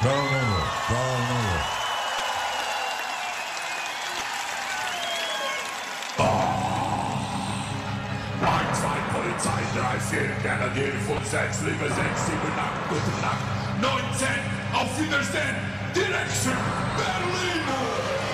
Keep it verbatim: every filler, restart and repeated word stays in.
Bravo Nero, bravo Nero. eins, zwei, Polizei, drei, vier, Grenadier, fünf, sechs, Liebe, sechs, sieben, acht, gute Nacht, neun, zehn, auf Wiedersehen, Direction Berlin!